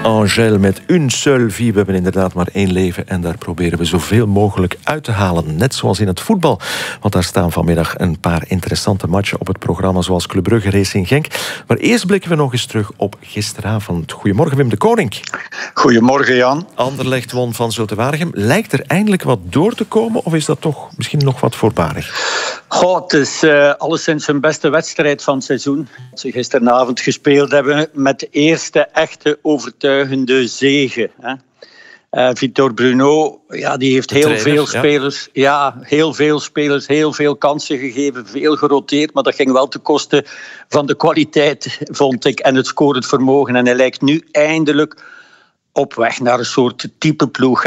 Angèle met Une Seule Vie. We hebben inderdaad maar 1 leven en daar proberen we zoveel mogelijk uit te halen. Net zoals in het voetbal. Want daar staan vanmiddag een paar interessante matchen op het programma, zoals Club Brugge Racing Genk. Maar eerst blikken we nog eens terug op gisteravond. Goedemorgen, Wim de Koning. Goedemorgen, Jan. Anderlecht won van Zulte Waregem. Lijkt er eindelijk wat door te komen of is dat toch misschien nog wat voorbarig? Het is alleszins hun beste wedstrijd van het seizoen. Ze gisteravond gespeeld hebben met de eerste echte overtuigende zege. Victor Bruno, die heeft heel veel spelers. Heel veel spelers, heel veel kansen gegeven, veel geroteerd. Maar dat ging wel ten koste van de kwaliteit, vond ik, en het scorend vermogen. En hij lijkt nu eindelijk op weg naar een soort type ploeg.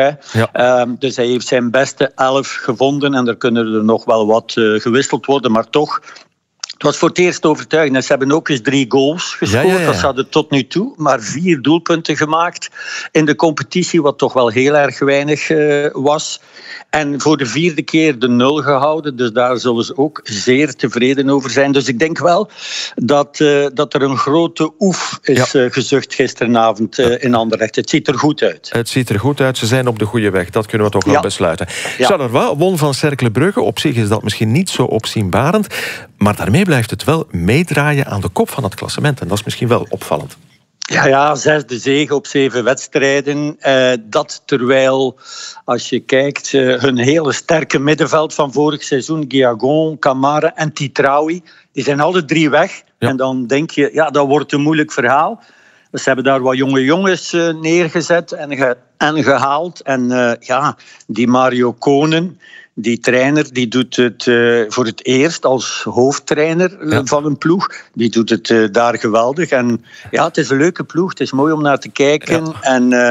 Dus hij heeft zijn beste 11 gevonden. En er kunnen er nog wel wat gewisseld worden, maar toch. Het was voor het eerst overtuigend. En ze hebben ook eens 3 goals gescoord. Dat hadden tot nu toe. Maar 4 doelpunten gemaakt in de competitie, wat toch wel heel erg weinig was. En voor de 4e keer de 0 gehouden. Dus daar zullen ze ook zeer tevreden over zijn. Dus ik denk wel dat er een grote oef is gezucht gisteravond in Anderlecht. Het ziet er goed uit. Het ziet er goed uit. Ze zijn op de goede weg. Dat kunnen we toch wel besluiten. Charleroi won van Cercle Brugge. Op zich is dat misschien niet zo opzienbarend. Maar daarmee blijft het wel meedraaien aan de kop van het klassement. En dat is misschien wel opvallend. Ja, 6e zege op 7 wedstrijden. Dat terwijl, als je kijkt, hun hele sterke middenveld van vorig seizoen, Guillagon, Camara en Titraoui, die zijn alle 3 weg. Ja. En dan denk je, dat wordt een moeilijk verhaal. Dus ze hebben daar wat jonge jongens neergezet en gehaald. En die Mario Konen, die trainer, die doet het voor het eerst als hoofdtrainer van een ploeg. Die doet het daar geweldig. En het is een leuke ploeg. Het is mooi om naar te kijken. Ja.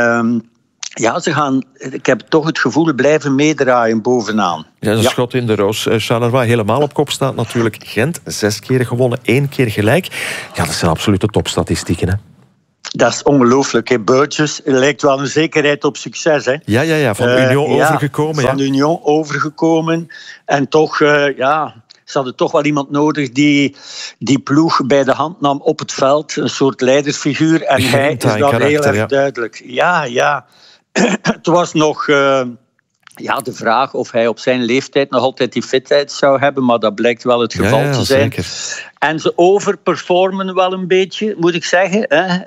En ze gaan, ik heb toch het gevoel, blijven meedraaien bovenaan. Ja, een schot in de roos. Charleroi helemaal op kop staat natuurlijk Gent. 6 keer gewonnen, 1 keer gelijk. Ja, dat zijn absolute topstatistieken, hè? Dat is ongelooflijk. Burgess lijkt wel een zekerheid op succes. Hè? Ja, van Union overgekomen. Van Union overgekomen. En toch, ze hadden toch wel iemand nodig die ploeg bij de hand nam op het veld. Een soort leidersfiguur. En hij is dat heel erg duidelijk. Ja. Het was nog de vraag of hij op zijn leeftijd nog altijd die fitheid zou hebben. Maar dat blijkt wel het geval te zijn. Zeker. En ze overperformen wel een beetje, moet ik zeggen.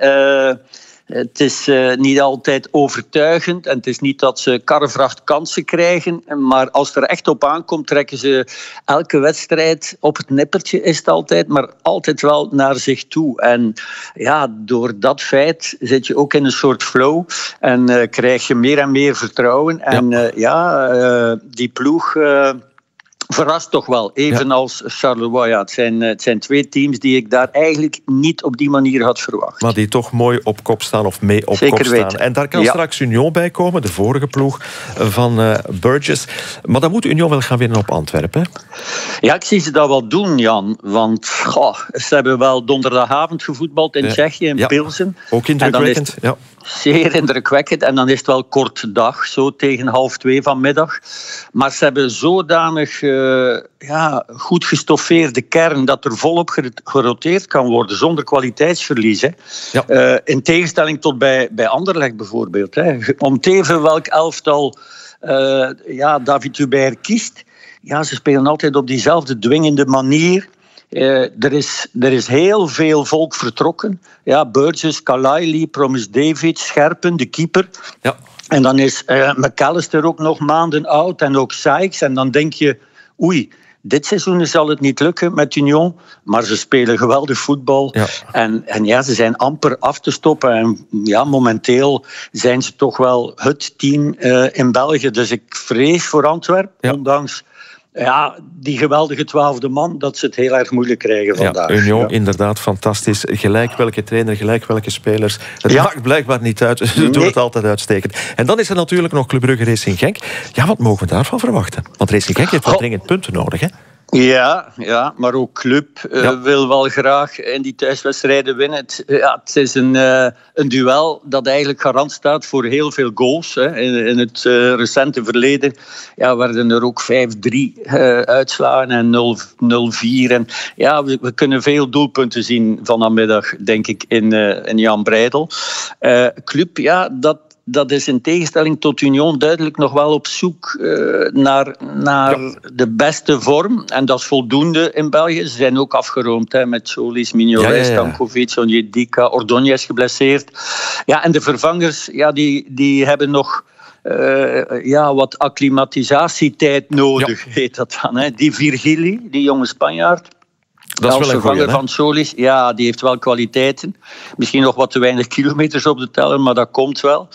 Het is niet altijd overtuigend en het is niet dat ze karrevracht kansen krijgen. Maar als er echt op aankomt, trekken ze elke wedstrijd op het nippertje, is het altijd, maar altijd wel naar zich toe. En door dat feit zit je ook in een soort flow en krijg je meer en meer vertrouwen. En die ploeg verrast toch wel, evenals Charleroi. Het zijn 2 teams die ik daar eigenlijk niet op die manier had verwacht. Maar die toch mooi op kop staan of mee op kop staan. En daar kan straks Union bij komen, de vorige ploeg van Burgess. Maar dan moet Union wel gaan winnen op Antwerpen. Ja, ik zie ze dat wel doen, Jan. Want ze hebben wel donderdagavond gevoetbald in Tsjechië, in Pilsen. Ook indrukwekkend, zeer indrukwekkend. En dan is het wel kort dag, zo tegen 1:30 vanmiddag. Maar ze hebben zodanig goed gestoffeerde kern dat er volop geroteerd kan worden zonder kwaliteitsverlies. Hè. Ja. In tegenstelling tot bij Anderlecht bijvoorbeeld. Hè. Om te even welk elftal David Hubert kiest. Ja, ze spelen altijd op diezelfde dwingende manier. Er is heel veel volk vertrokken. Ja, Burgess, Kalaili, Promes David, Scherpen, de keeper. Ja. En dan is McAllister ook nog maanden oud en ook Sykes. En dan denk je, oei, dit seizoen zal het niet lukken met Union. Maar ze spelen geweldig voetbal. Ja. En ze zijn amper af te stoppen. En momenteel zijn ze toch wel het team in België. Dus ik vrees voor Antwerpen, ondanks die geweldige 12e man, dat ze het heel erg moeilijk krijgen vandaag. Union, inderdaad, fantastisch. Gelijk welke trainer, gelijk welke spelers. Het maakt blijkbaar niet uit. Ze doen het altijd uitstekend. En dan is er natuurlijk nog Club Brugge Racing Genk. Ja, wat mogen we daarvan verwachten? Want Racing Genk heeft wel dringend punten nodig, hè? Ja, maar ook Club wil wel graag in die thuiswedstrijden winnen. Het is een duel dat eigenlijk garant staat voor heel veel goals. Hè. In het recente verleden werden er ook 5-3 uitslagen en 0-4. En we kunnen veel doelpunten zien vanmiddag, denk ik, in Jan Breydel. Club, dat is in tegenstelling tot Union duidelijk nog wel op zoek naar de beste vorm. En dat is voldoende in België. Ze zijn ook afgeroomd met Solis, Mignolet, Stankovic, Onyedika, Ordóñez geblesseerd. Ja, en de vervangers die hebben nog wat acclimatisatietijd nodig, heet dat dan. Hè. Die Virgili, die jonge Spanjaard. Dat is wel een vervanger van Solis, die heeft wel kwaliteiten. Misschien nog wat te weinig kilometers op de teller, maar dat komt wel.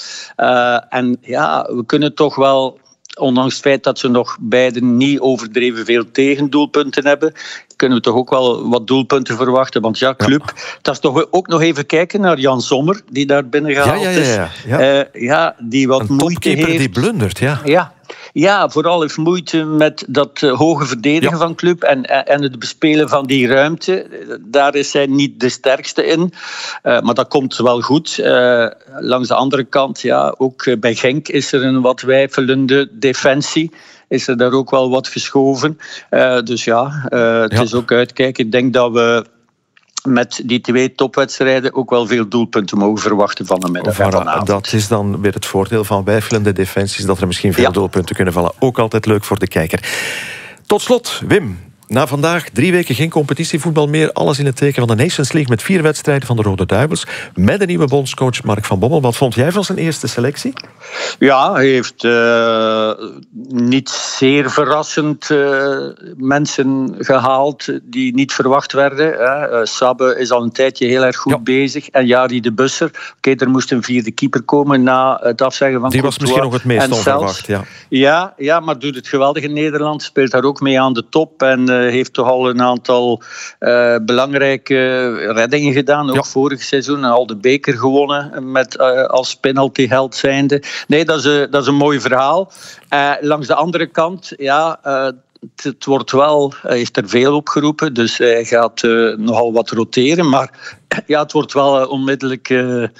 We kunnen toch wel, ondanks het feit dat ze nog beiden niet overdreven veel tegendoelpunten hebben, kunnen we toch ook wel wat doelpunten verwachten. Want Club, dat is toch ook nog even kijken naar Jan Sommer, die daar binnen gehaald is. Die wat een moeite heeft. Die blundert, Ja, vooral heeft moeite met dat hoge verdedigen van Club en het bespelen van die ruimte. Daar is hij niet de sterkste in. Maar dat komt wel goed. Langs de andere kant, ook bij Genk is er een wat weifelende defensie. Is er daar ook wel wat verschoven. Het is ook uitkijken. Ik denk dat we met die 2 topwedstrijden ook wel veel doelpunten mogen verwachten van de middag en vanavond. Dat is dan weer het voordeel van weifelende defensies, dat er misschien veel doelpunten kunnen vallen. Ook altijd leuk voor de kijker. Tot slot, Wim. Na vandaag 3 weken geen competitievoetbal meer. Alles in het teken van de Nations League met 4 wedstrijden van de Rode Duivels. Met de nieuwe bondscoach Mark van Bommel. Wat vond jij van zijn eerste selectie? Ja, hij heeft niet zeer verrassend mensen gehaald die niet verwacht werden. Sabbe is al een tijdje heel erg goed bezig. En Jari de Busser. Er moest een 4e keeper komen na het afzeggen van Courtois. Die was misschien nog het meest onverwacht. Ja, maar doet het geweldig in Nederland. Speelt daar ook mee aan de top. En heeft toch al een aantal belangrijke reddingen gedaan. Ook vorig seizoen. En al de beker gewonnen met als penaltyheld zijnde. Nee, dat is een mooi verhaal. Langs de andere kant, het wordt wel, hij heeft er veel opgeroepen, dus hij gaat nogal wat roteren. Maar het wordt wel onmiddellijk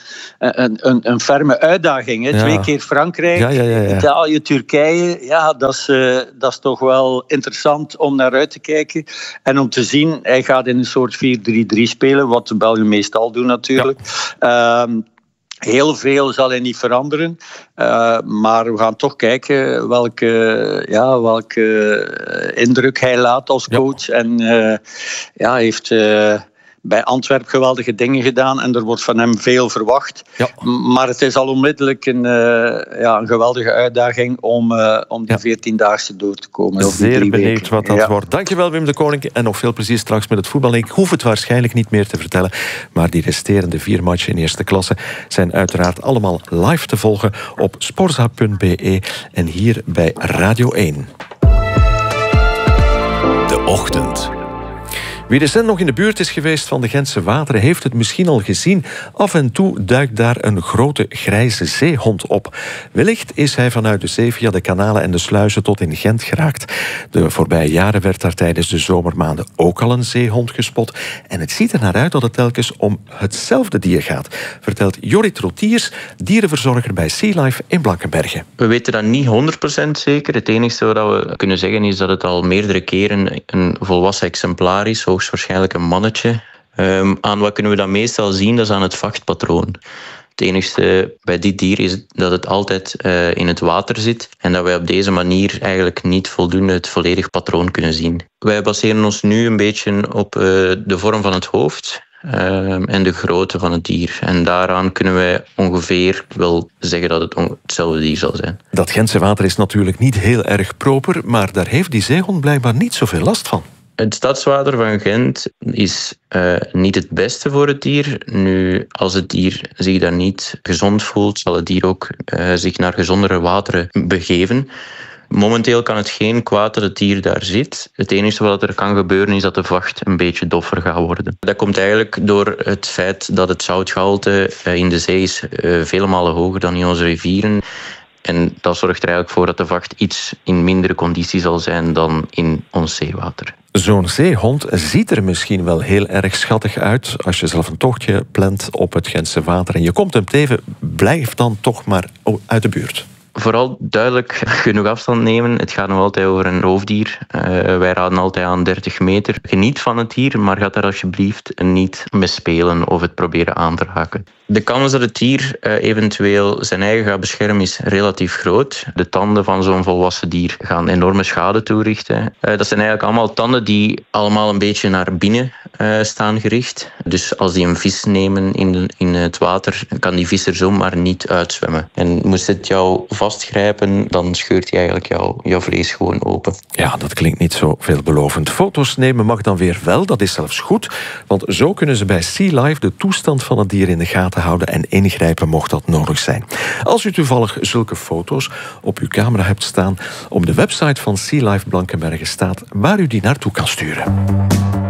een ferme uitdaging. Hè. 2 keer Frankrijk, Italië, Turkije. Dat is toch wel interessant om naar uit te kijken. En om te zien, hij gaat in een soort 4-3-3 spelen, wat de Belgen meestal doen natuurlijk. Heel veel zal hij niet veranderen. Maar we gaan toch kijken welke indruk hij laat als coach. En heeft bij Antwerpen geweldige dingen gedaan. En er wordt van hem veel verwacht. Ja. Maar het is al onmiddellijk een geweldige uitdaging om die 14-daagse door te komen. Zeer benieuwd wat dat wordt. Dankjewel Wim de Koning. En nog veel plezier straks met het voetbal. Ik hoef het waarschijnlijk niet meer te vertellen. Maar die resterende 4 matchen in eerste klasse zijn uiteraard allemaal live te volgen op sporza.be en hier bij Radio 1. De Ochtend. Wie recent nog in de buurt is geweest van de Gentse wateren heeft het misschien al gezien. Af en toe duikt daar een grote grijze zeehond op. Wellicht is hij vanuit de zee via de kanalen en de sluizen tot in Gent geraakt. De voorbije jaren werd daar tijdens de zomermaanden ook al een zeehond gespot. En het ziet er naar uit dat het telkens om hetzelfde dier gaat, vertelt Jorrit Rotiers, dierenverzorger bij Sea Life in Blankenberge. We weten dat niet 100% zeker. Het enige wat we kunnen zeggen is dat het al meerdere keren een volwassen exemplaar is, hoogstwaarschijnlijk een mannetje. Aan wat kunnen we dan meestal zien? Dat is aan het vachtpatroon. Het enigste bij dit dier is dat het altijd in het water zit en dat wij op deze manier eigenlijk niet voldoende het volledig patroon kunnen zien. Wij baseren ons nu een beetje op de vorm van het hoofd en de grootte van het dier. En daaraan kunnen wij ongeveer wel zeggen dat het hetzelfde dier zal zijn. Dat Gentse water is natuurlijk niet heel erg proper, maar daar heeft die zeehond blijkbaar niet zoveel last van. Het stadswater van Gent is niet het beste voor het dier. Nu, als het dier zich daar niet gezond voelt, zal het dier ook zich naar gezondere wateren begeven. Momenteel kan het geen kwaad dat het dier daar zit. Het enige wat er kan gebeuren is dat de vacht een beetje doffer gaat worden. Dat komt eigenlijk door het feit dat het zoutgehalte in de zee is vele malen hoger dan in onze rivieren. En dat zorgt er eigenlijk voor dat de vacht iets in mindere conditie zal zijn dan in ons zeewater. Zo'n zeehond ziet er misschien wel heel erg schattig uit als je zelf een tochtje plant op het Gentse water en je komt hem tegen, blijf dan toch maar uit de buurt. Vooral duidelijk genoeg afstand nemen. Het gaat nog altijd over een roofdier. Wij raden altijd aan 30 meter. Geniet van het dier, maar ga daar alsjeblieft niet mee spelen of het proberen aan te raken. De kans dat het dier eventueel zijn eigen gaat beschermen is relatief groot. De tanden van zo'n volwassen dier gaan enorme schade toerichten. Dat zijn eigenlijk allemaal tanden die allemaal een beetje naar binnen staan gericht. Dus als die een vis nemen in het water, kan die vis er zomaar niet uitzwemmen. En moest het jou vastgrijpen, dan scheurt hij eigenlijk jouw vlees gewoon open. Ja, dat klinkt niet zo veelbelovend. Foto's nemen mag dan weer wel, dat is zelfs goed. Want zo kunnen ze bij Sea Life de toestand van het dier in de gaten houden en ingrijpen mocht dat nodig zijn. Als u toevallig zulke foto's op uw camera hebt staan, op de website van Sea Life Blankenberge staat waar u die naartoe kan sturen.